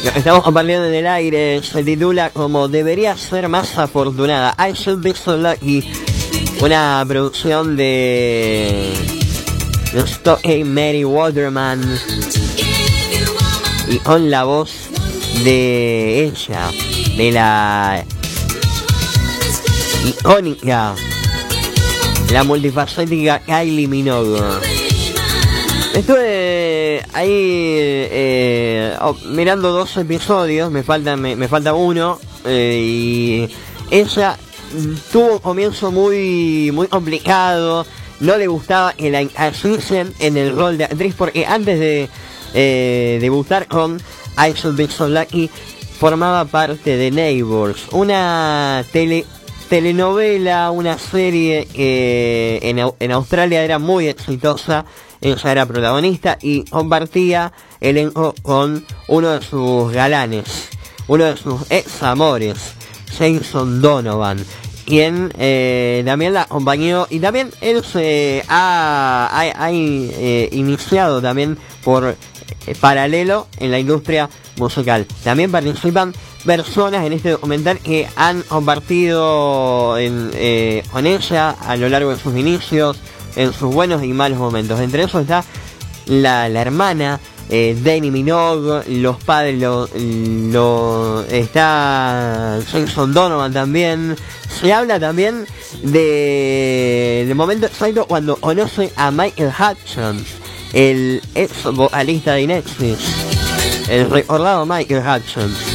Lo que estamos compartiendo en el aire se titula como Debería ser más afortunada. I Should Be So Lucky. Una producción de Stockey Mary Waterman. Y con la voz de ella, de la icónica, la multifacética Kylie Minogue. Estuve ahí mirando 2 episodios, me falta uno, y ella tuvo un comienzo muy complicado. No le gustaba que la encasicen en el rol de actriz, porque antes de debutar con I Should Be So Lucky formaba parte de Neighbours, una telenovela, una serie que en Australia era muy exitosa. Ella era protagonista y compartía elenco con uno de sus galanes, uno de sus ex amores, Jason Donovan, quien también la acompañó, y también él se ha iniciado también por paralelo en la industria musical. También participan personas en este documental que han compartido con ella a lo largo de sus inicios, en sus buenos y malos momentos. Entre esos está la hermana Dannii Minogue, los padres, está Jason Donovan también. Se habla también del momento exacto cuando conoce a Michael Hutchence, el ex vocalista de Nexus, el recordado Michael Hutchence.